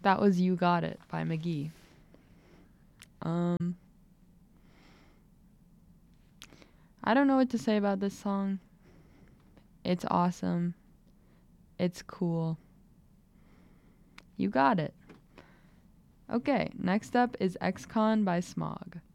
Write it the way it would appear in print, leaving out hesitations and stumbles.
That was You Got It by McGee. I don't know what to say about this song. It's awesome. It's cool. You got it. Okay, next up is Ex-Con by Smog.